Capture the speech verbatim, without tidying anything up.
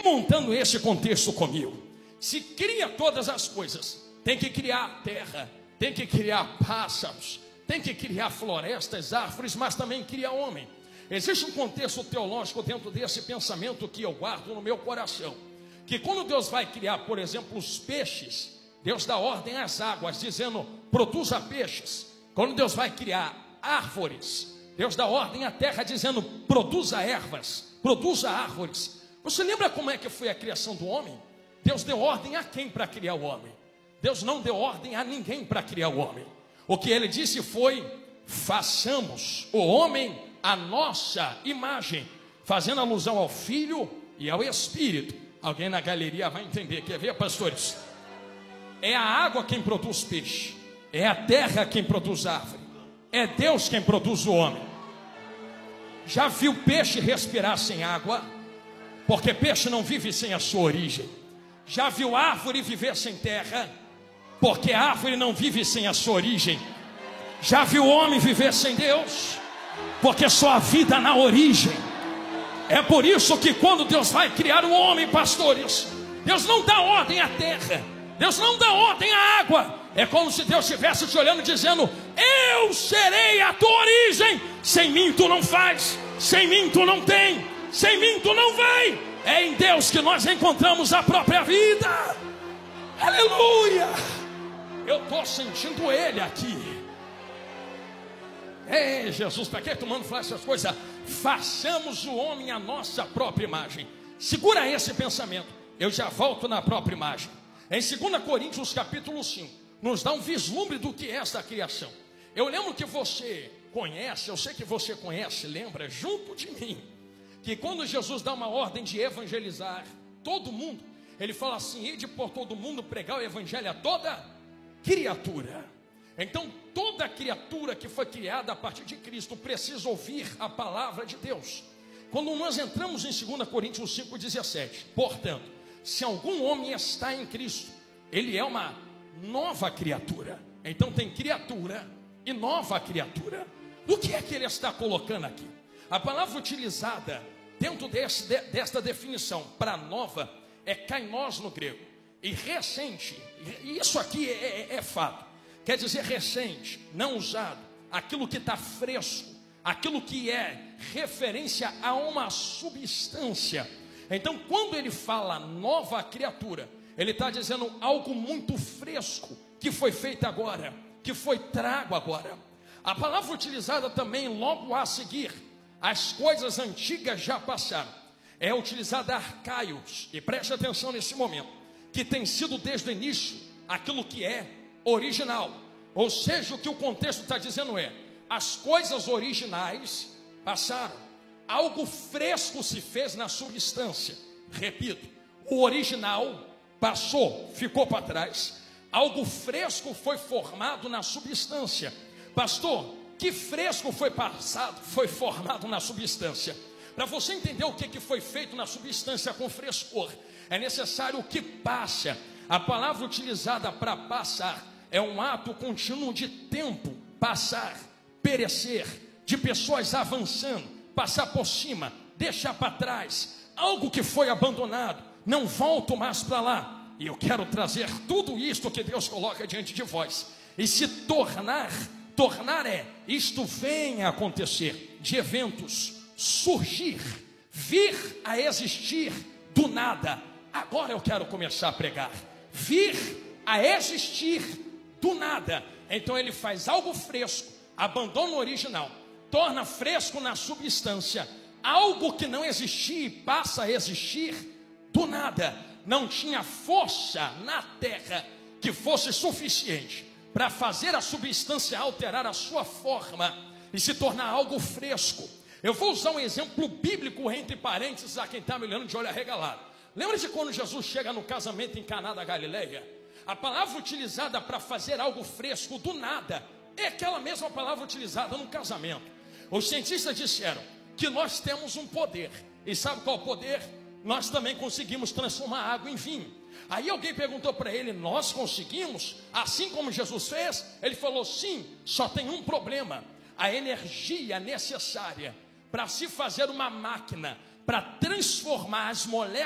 montando esse contexto comigo. Se cria todas as coisas, tem que criar terra, tem que criar pássaros, tem que criar florestas, árvores, mas também cria homem. Existe um contexto teológico dentro desse pensamento que eu guardo no meu coração, que quando Deus vai criar, por exemplo, os peixes, Deus dá ordem às águas, dizendo, produza peixes. Quando Deus vai criar árvores, Deus dá ordem à terra, dizendo, produza ervas, produza árvores. Você lembra como é que foi a criação do homem? Deus deu ordem a quem para criar o homem? Deus não deu ordem a ninguém para criar o homem. O que ele disse foi, façamos o homem a nossa imagem, fazendo alusão ao Filho e ao Espírito. Alguém na galeria vai entender, quer ver, pastores? É a água quem produz peixe, é a terra quem produz árvore, é Deus quem produz o homem. Já viu peixe respirar sem água? Porque peixe não vive sem a sua origem. Já viu árvore viver sem terra? Porque a árvore não vive sem a sua origem. Já viu homem viver sem Deus? Porque só a vida na origem. É por isso que quando Deus vai criar o homem, pastores, Deus não dá ordem à terra, Deus não dá ordem à água. É como se Deus estivesse te olhando dizendo, eu serei a tua origem. Sem mim tu não faz, sem mim tu não tem, sem mim tu não vai. É em Deus que nós encontramos a própria vida. Aleluia. Eu estou sentindo Ele aqui. Ei, Jesus, para que tu manda falar essas coisas? Façamos o homem a nossa própria imagem. Segura esse pensamento. Eu já volto na própria imagem. Em dois Coríntios capítulo cinco, nos dá um vislumbre do que é esta criação. Eu lembro que você conhece, eu sei que você conhece, lembra, junto de mim, que quando Jesus dá uma ordem de evangelizar todo mundo, Ele fala assim, ide por todo mundo pregar o evangelho a toda criatura. Então toda criatura que foi criada a partir de Cristo precisa ouvir a palavra de Deus. Quando nós entramos em dois Coríntios cinco, dezessete, portanto, se algum homem está em Cristo, ele é uma nova criatura. Então tem criatura e nova criatura. O que é que ele está colocando aqui? A palavra utilizada dentro desse, de, desta definição para nova é kainós no grego. E recente, e isso aqui é, é, é fato, quer dizer recente, não usado, aquilo que está fresco, aquilo que é referência a uma substância. Então quando ele fala nova criatura, ele está dizendo algo muito fresco, que foi feito agora, que foi trago agora. A palavra utilizada também logo a seguir, as coisas antigas já passaram, é utilizada arcaios, e preste atenção nesse momento, que tem sido desde o início aquilo que é original. Ou seja, o que o contexto está dizendo é, as coisas originais passaram, algo fresco se fez na substância. Repito, o original passou, ficou para trás, algo fresco foi formado na substância. Pastor, que fresco foi passado, foi formado na substância? Para você entender o que, que foi feito na substância com frescor, é necessário que passa. A palavra utilizada para passar é um ato contínuo de tempo, passar, perecer, de pessoas avançando, passar por cima, deixar para trás, algo que foi abandonado, não volto mais para lá. E eu quero trazer tudo isto que Deus coloca diante de vós, e se tornar, tornar é, isto vem a acontecer, de eventos, surgir, vir a existir do nada. Agora eu quero começar a pregar, vir a existir do nada. Então ele faz algo fresco, abandona o original, torna fresco na substância, algo que não existia e passa a existir do nada. Não tinha força na terra que fosse suficiente para fazer a substância alterar a sua forma e se tornar algo fresco. Eu vou usar um exemplo bíblico entre parênteses a quem está me olhando de olho arregalado. Lembra de quando Jesus chega no casamento em Caná da Galileia? A palavra utilizada para fazer algo fresco do nada é aquela mesma palavra utilizada no casamento. Os cientistas disseram que nós temos um poder. E sabe qual é o poder? Nós também conseguimos transformar água em vinho. Aí alguém perguntou para ele, nós conseguimos? Assim como Jesus fez? Ele falou, sim, só tem um problema. A energia necessária para se fazer uma máquina, para transformar as moléculas